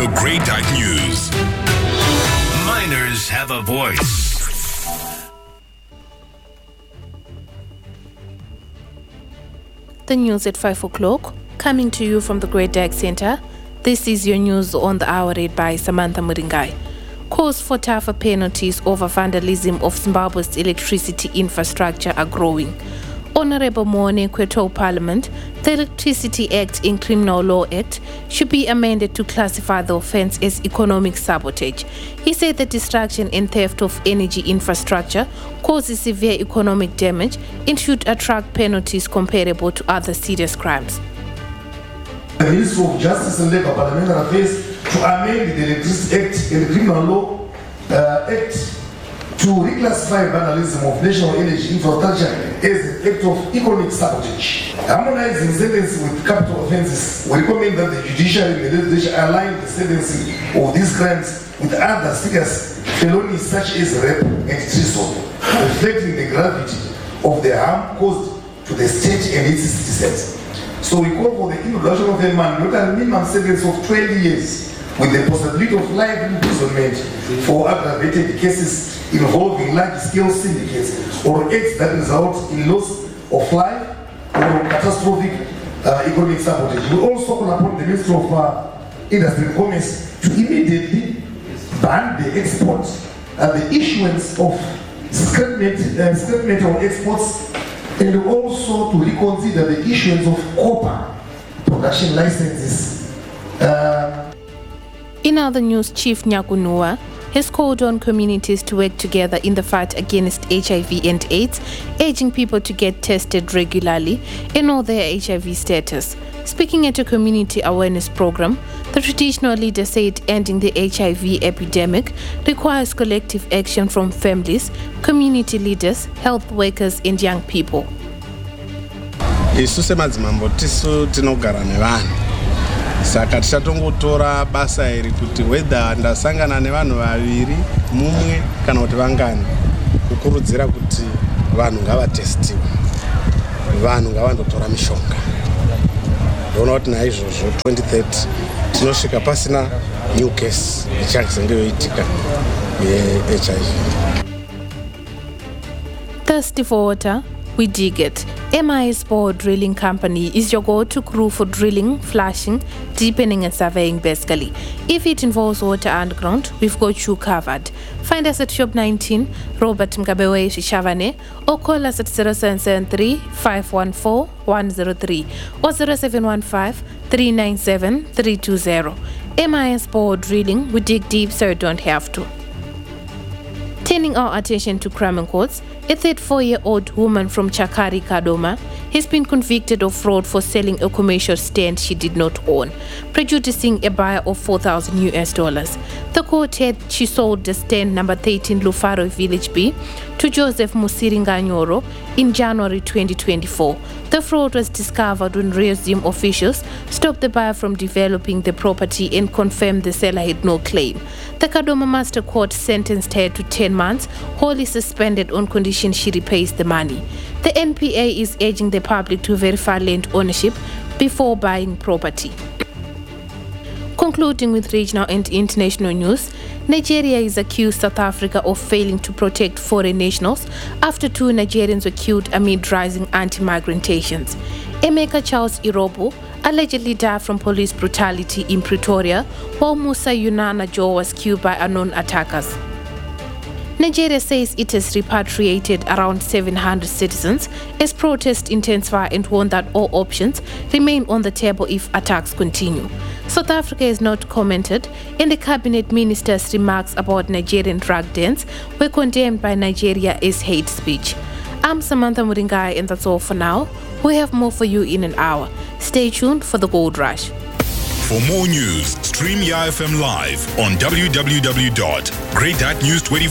to Grey Dot News. Miners have a voice. The news at 5 o'clock, coming to you from the Great Dyke Center. This is your news on the hour, read by Samantha Muringai. Calls for tougher penalties over vandalism of Zimbabwe's electricity infrastructure are growing. Honorable Moane Kweto Parliament, the Electricity Act in Criminal Law Act should be amended to classify the offence as economic sabotage. He said that destruction and theft of energy infrastructure causes severe economic damage and should attract penalties comparable to other serious crimes. The Minister of Justice and Labour Parliamentary Affairs to amend the Electricity Act and the Criminal Law Act to reclassify vandalism of national energy infrastructure as an act of economic sabotage. Harmonizing sentencing with capital offences, we recommend that the judiciary and the legislature align the sentencing of these crimes with other serious felonies such as rape and treason, reflecting the gravity of the harm caused to the state and its citizens. So we call for the introduction of a mandatory minimum sentence of 20 years with the possibility of life imprisonment for aggravated cases involving large-scale syndicates or acts that result in loss of life or catastrophic economic sabotage. We also call upon the Minister of Industry and Commerce to immediately ban the export and the issuance of scrap metal exports, and also to reconsider the issuance of copper production licenses. In other news, Chief Nyakunua has called on communities to work together in the fight against HIV and AIDS, urging people to get tested regularly and know their HIV status. Speaking at a community awareness program, the traditional leader said ending the HIV epidemic requires collective action from families, community leaders, health workers and young people. Isu semadzimambo tisu tinogara nevanhu saka tichatongotora basa iri kuti whether ndasangana nevanhu vaviri mumwe kana kuti vangani kukurudzira kuti vanhu ngavatestiwe, vanhu ngavandotora mishonga. Ndinoona kuti naizvozvo 2030 tinosvika pasina new case ichazenge yoitika ye-HIV. Thirsty for water? We dig it. MIS Bore Drilling Company is your go-to crew for drilling, flashing, deepening and surveying basically. If it involves water underground, we've got you covered. Find us at Shop 19, Robert Mgabewe Shishavane, or call us at 0773 514 103 or 0715 397 320. MIS Bore Drilling, we dig deep so you don't have to. Turning our attention to crime and courts, a 34-year-old woman from Chakari, Kadoma, has been convicted of fraud for selling a commercial stand she did not own, prejudicing a buyer of $4,000. The court said she sold the stand number 13 Lufaro Village B to Joseph Musiringanyoro in January 2024. The fraud was discovered when Resume officials stopped the buyer from developing the property and confirmed the seller had no claim. The Kadoma Master Court sentenced her to 10 months, wholly suspended on condition she repays the money. The NPA is urging the public to verify land ownership before buying property. Concluding with regional and international news, Nigeria has accused South Africa of failing to protect foreign nationals after 2 Nigerians were killed amid rising anti-migrant tensions. Emeka Charles Irobo allegedly died from police brutality in Pretoria, while Musa Yunana Joe was killed by unknown attackers. Nigeria says it has repatriated around 700 citizens as protests intensify and warned that all options remain on the table if attacks continue. South Africa has not commented, and the cabinet minister's remarks about Nigerian drug dens were condemned by Nigeria as hate speech. I'm Samantha Muringai, and that's all for now. We have more for you in an hour. Stay tuned for the Gold Rush. For more news, stream YFM live on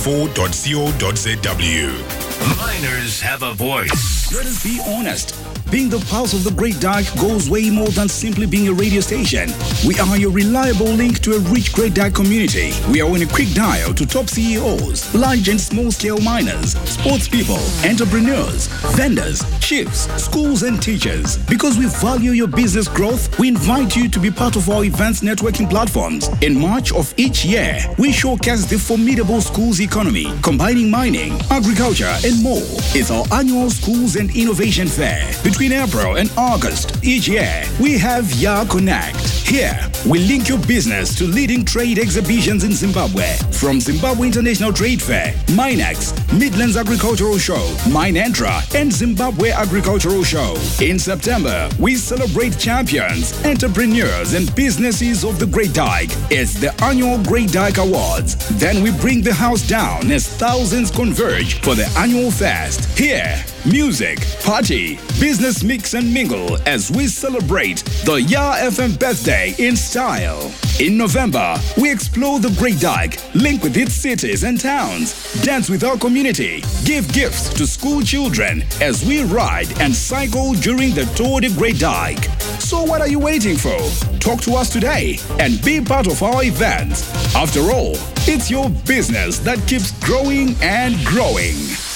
www.great.news24.co.zw. Miners have a voice. Let us be honest. Being the pulse of the Great Dyke goes way more than simply being a radio station. We are your reliable link to a rich Great Dyke community. We are on a quick dial to top CEOs, large and small-scale miners, sports people, entrepreneurs, vendors, chiefs, schools and teachers. Because we value your business growth, we invite you to be part of our events networking platforms. In March of each year, we showcase the formidable schools economy, combining mining, agriculture and more. It's our annual Schools and Innovation Fair. Between April and August each year, we have Ya Connect. Here, we link your business to leading trade exhibitions in Zimbabwe. From Zimbabwe International Trade Fair, Minex, Midlands Agricultural Show, Minentra, and Zimbabwe Agricultural Show. In September, we celebrate champions, entrepreneurs, and businesses of the Great Dyke. It's the annual Great Dyke Awards. Then we bring the house down as thousands converge for the annual fest. Here, music, party, business mix and mingle as we celebrate the Ya FM birthday in style. In November, we explore the Great Dyke, link with its cities and towns, dance with our community, give gifts to school children as we ride and cycle during the Tour de Great Dyke. So what are you waiting for? Talk to us today and be part of our event. After all, it's your business that keeps growing and growing.